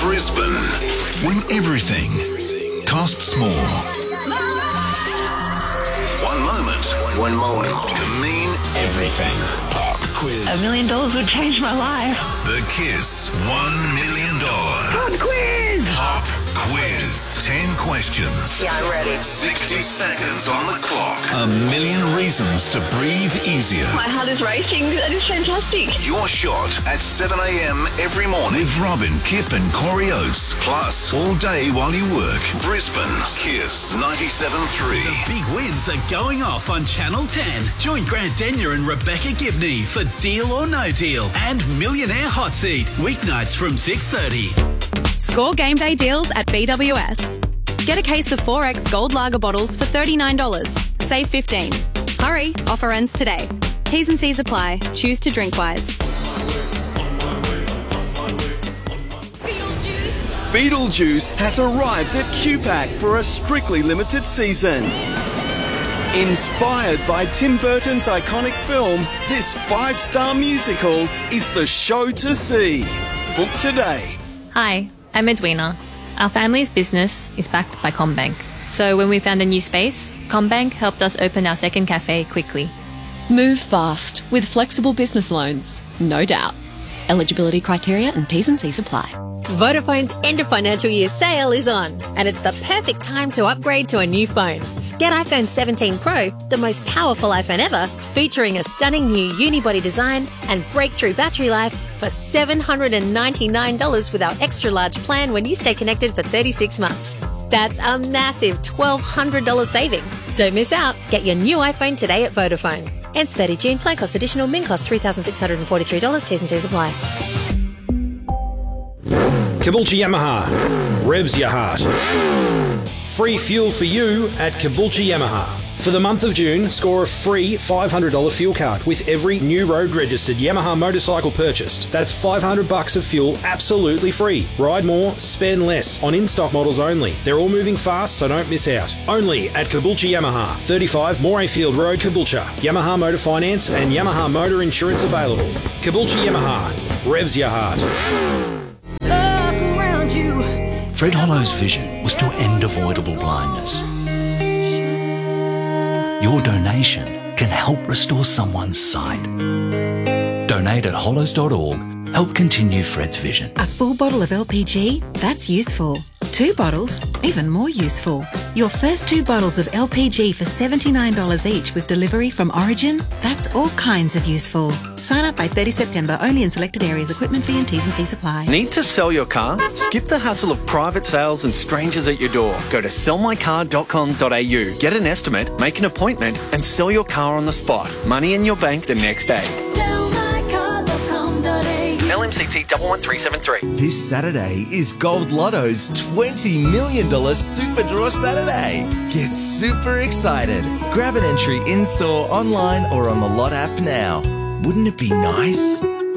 Brisbane. When everything costs more. One moment can mean everything. Pop quiz. $1 million would change my life. The Kiss $1 million Pop quiz. Pop quiz. 10 questions. Yeah, I'm ready. 60 seconds on the clock. 1 million reasons to breathe easier. My heart is racing. That is fantastic. Your shot at 7 a.m. every morning with Robin, Kip and Corey Oates. Plus, all day while you work. Brisbane's Kiss 97.3. The big wins are going off on Channel 10. Join Grant Denyer and Rebecca Gibney for Deal or No Deal and Millionaire Hot Seat. Weeknights from 6:30. Score game day deals at BWS. Get a case of 4X Gold Lager bottles for $39. Save $15. Hurry, offer ends today. T's and C's apply. Choose to drink wise. Beetlejuice has arrived at QPAC for a strictly limited season. Inspired by Tim Burton's iconic film, this 5-star musical is the show to see. Book today. Hi, I'm Edwina. Our family's business is backed by CommBank. So when we found a new space, CommBank helped us open our second cafe quickly. Move fast with flexible business loans, no doubt. Eligibility criteria and T's and C's apply. Vodafone's end of financial year sale is on, and it's the perfect time to upgrade to a new phone. Get iPhone 17 Pro, the most powerful iPhone ever, featuring a stunning new unibody design and breakthrough battery life for $799 with our extra large plan when you stay connected for 36 months. That's a massive $1,200 saving. Don't miss out. Get your new iPhone today at Vodafone. Ends 30 June. Plan cost additional. Min cost $3,643. T's and C's apply. Caboolture Yamaha. Revs your heart. Free fuel for you at Caboolture Yamaha. For the month of June, score a free $500 fuel card with every new road registered Yamaha motorcycle purchased. That's $500 of fuel absolutely free. Ride more, spend less on in-stock models only. They're all moving fast, so don't miss out. Only at Caboolture Yamaha, 35 Morayfield Road, Caboolture. Yamaha Motor Finance and Yamaha Motor Insurance available. Caboolture Yamaha, revs your heart. Fred Hollow's vision was to end avoidable blindness. Your donation can help restore someone's sight. Donate at hollows.org. Help continue Fred's vision. A full bottle of LPG? That's useful. 2 bottles? Even more useful. Your first 2 bottles of LPG for $79 each with delivery from Origin? That's all kinds of useful. Sign up by 30 September, only in selected areas. Equipment fee and T's and C's apply. Need to sell your car? Skip the hassle of private sales and strangers at your door. Go to sellmycar.com.au. Get an estimate, make an appointment and sell your car on the spot. Money in your bank the next day. LMCT 11373. This Saturday is Gold Lotto's $20 million Super Draw Saturday. Get super excited. Grab an entry in-store, online or on the Lot app now. Wouldn't it be nice?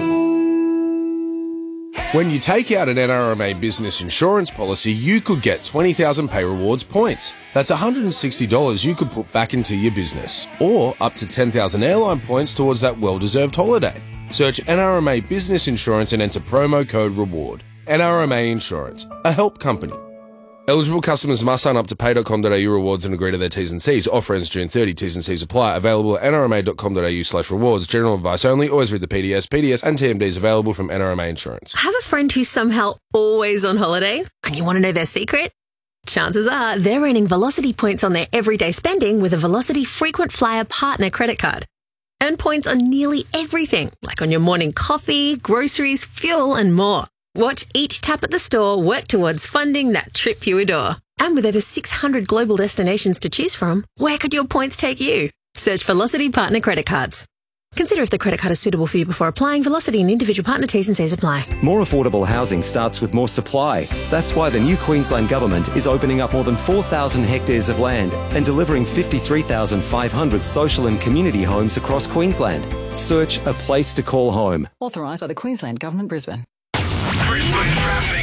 When you take out an NRMA business insurance policy, you could get 20,000 Pay Rewards points. That's $160 you could put back into your business. Or up to 10,000 airline points towards that well-deserved holiday. Search NRMA Business Insurance and enter promo code REWARD. NRMA Insurance, a help company. Eligible customers must sign up to pay.com.au rewards and agree to their T's and C's. Offer ends June 30. T's and C's apply. Available at nrma.com.au/rewards. General advice only. Always read the PDS. PDS and TMDs available from NRMA Insurance. Have a friend who's somehow always on holiday and you want to know their secret? Chances are they're earning Velocity points on their everyday spending with a Velocity Frequent Flyer Partner credit card. Earn points on nearly everything, like on your morning coffee, groceries, fuel, and more. Watch each tap at the store work towards funding that trip you adore. And with over 600 global destinations to choose from, where could your points take you? Search Velocity Partner Credit Cards. Consider if the credit card is suitable for you before applying. Velocity and individual partner T's and C's apply. More affordable housing starts with more supply. That's why the new Queensland Government is opening up more than 4,000 hectares of land and delivering 53,500 social and community homes across Queensland. Search a place to call home. Authorised by the Queensland Government, Brisbane. Brisbane traffic.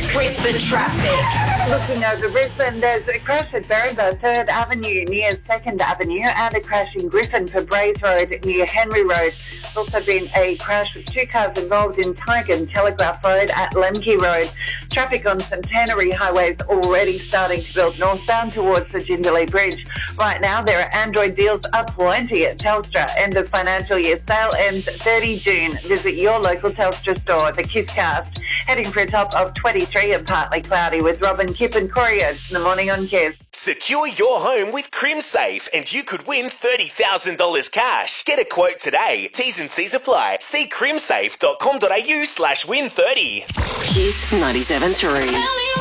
Brisbane traffic. Looking over Brisbane, there's a crash at Berrinba, 3rd Avenue near 2nd Avenue, and a crash in Griffin for Brays Road near Henry Road. There's also been a crash with 2 cars involved in Tygan, Telegraph Road at Lemke Road. Traffic on Centenary Highway is already starting to build northbound towards the Jindalee Bridge. Right now, there are Android deals up plenty at Telstra. End of financial year sale ends 30 June. Visit your local Telstra store. The KISScast. Heading for a top of 23 and partly cloudy with Robin, Kip and Corey Oates in the morning on KISS. Secure your home with CrimSafe and you could win $30,000 cash. Get a quote today. T's and C's apply. See crimsafe.com.au/win30. Kiss 97.3.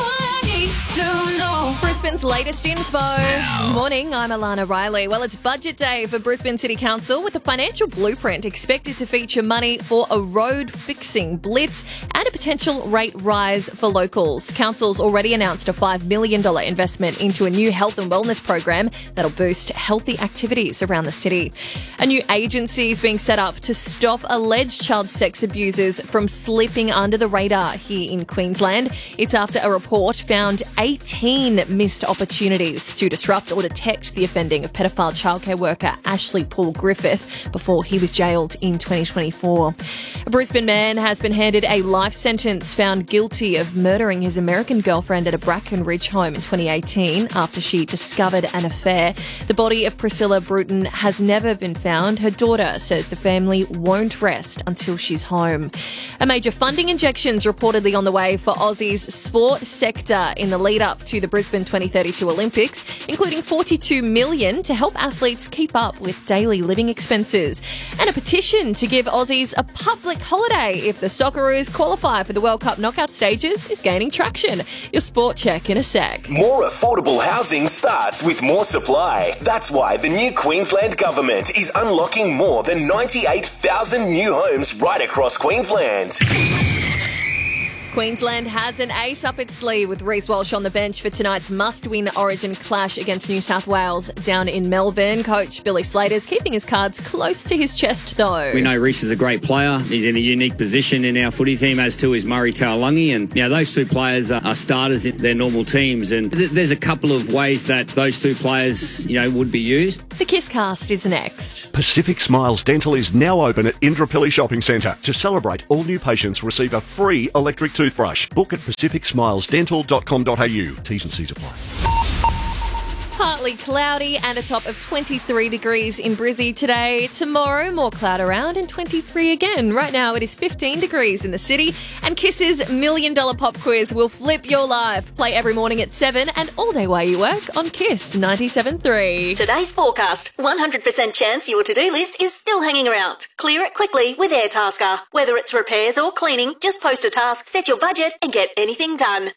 Brisbane's latest info. Morning, I'm Alana Riley. Well, it's budget day for Brisbane City Council with a financial blueprint expected to feature money for a road fixing blitz and a potential rate rise for locals. Council's already announced a $5 million investment into a new health and wellness program that'll boost healthy activities around the city. A new agency is being set up to stop alleged child sex abusers from slipping under the radar here in Queensland. It's after a report found 18 missed opportunities to disrupt or detect the offending of pedophile childcare worker Ashley Paul Griffith before he was jailed in 2024. A Brisbane man has been handed a life sentence found guilty of murdering his American girlfriend at a Brackenridge home in 2018 after she discovered an affair. The body of Priscilla Bruton has never been found. Her daughter says the family won't rest until she's home. A major funding injection's reportedly on the way for Aussie's sport sector in the lead up to the Brisbane 2032 Olympics, including $42 million to help athletes keep up with daily living expenses. And a petition to give Aussies a public holiday if the Socceroos qualify for the World Cup knockout stages is gaining traction. Your sport check in a sec. More affordable housing starts with more supply. That's why the new Queensland government is unlocking more than 98,000 new homes right across Queensland. Queensland has an ace up its sleeve with Reece Walsh on the bench for tonight's must-win Origin clash against New South Wales down in Melbourne. Coach Billy Slater's keeping his cards close to his chest, though. We know Reece is a great player. He's in a unique position in our footy team, as too is Murray Taulagi. And those two players are starters in their normal teams. And there's a couple of ways that those two players, would be used. The KISScast is next. Pacific Smiles Dental is now open at Indooroopilly Shopping Centre. To celebrate, all new patients receive a free electric toothbrush. Book at pacificsmilesdental.com.au. T's and C's apply. Partly cloudy and a top of 23 degrees in Brizzy today. Tomorrow, more cloud around and 23 again. Right now, it is 15 degrees in the city. And Kiss's $1 Million Pop Quiz will flip your life. Play every morning at 7 and all day while you work on Kiss 97.3. Today's forecast. 100% chance your to-do list is still hanging around. Clear it quickly with Airtasker. Whether it's repairs or cleaning, just post a task, set your budget and get anything done.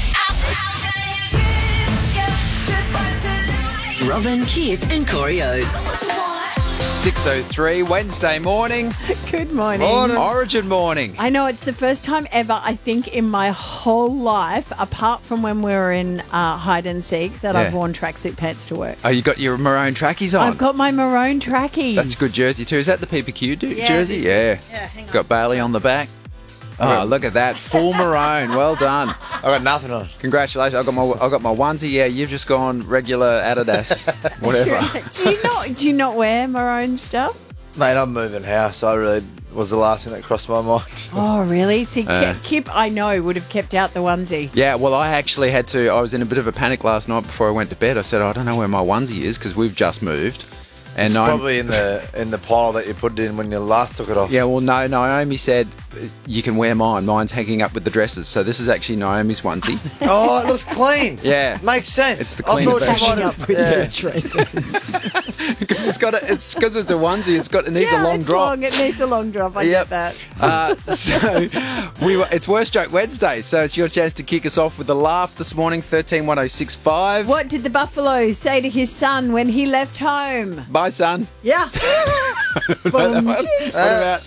Robin, Kip and Corey Oates. 6:03 Wednesday morning. Good morning. Origin morning. I know it's the first time ever, I think, in my whole life, apart from when we were in hide and seek, that I've worn tracksuit pants to work. Oh, you got your maroon trackies on? I've got my maroon trackies. That's a good jersey too. Is that the PPQ jersey? Yeah. Hang on. Got Bailey on the back. Oh, look at that. Full maroon. Well done. I got nothing on. Congratulations. I got my onesie. Yeah, you've just gone regular Adidas. Whatever. Do you not wear maroon stuff? Mate, I'm moving house. I really was the last thing that crossed my mind. Oh, really? See, Kip, I know, would have kept out the onesie. Yeah, well, I actually had to. I was in a bit of a panic last night before I went to bed. I said, I don't know where my onesie is because we've just moved. And it's probably in the pile that you put it in when you last took it off. Yeah, well, no, Naomi said you can wear mine. Mine's hanging up with the dresses. So this is actually Naomi's onesie. Oh, it looks clean. Yeah. Makes sense. It's the cleaner version. Hanging up with the dresses. Because it's because it's a onesie. It needs a long drop. It needs a long drop. I get that. It's Worst Joke Wednesday. So it's your chance to kick us off with a laugh this morning. 131065. What did the buffalo say to his son when he left home? Bye, son. Yeah. What about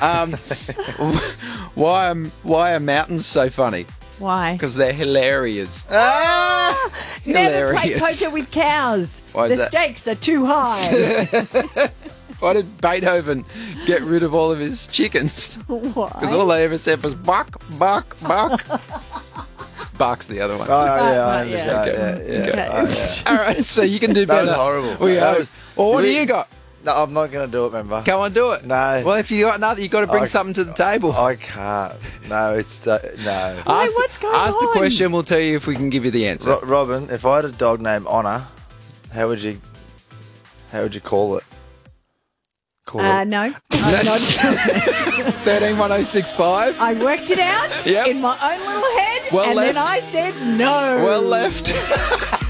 why are mountains so funny? Why? Because they're hilarious. Never play poker with cows. Why is the that? stakes are too high. Why did Beethoven get rid of all of his chickens? Why? Because all they ever said was buck, buck, buck. bucks the other one. Oh, yeah, I Right, understand. Yeah. All right, so you can do That better. was horrible. Well, That was- what do you got? No, I'm not going to do it, remember? Come on, do it. No. Well, if you got nothing, you got to bring something to the table. I can't. No, it's... no. What's going Ask the on? question, we'll tell you if we can give you the answer. Robin, if I had a dog named Honor, how would you call it? No, I'm not doing it. 131065. I worked it out Yep. in my own little head, Well and left. then I said no. Well left.